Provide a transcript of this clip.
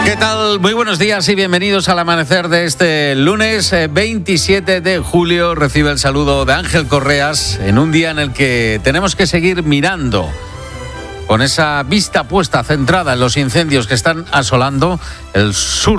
¿Qué tal? Muy buenos días y bienvenidos al amanecer de este lunes 27 de julio. Recibe el saludo de Ángel Correas en un día en el que tenemos que seguir mirando con esa vista puesta, centrada en los incendios que están asolando el sur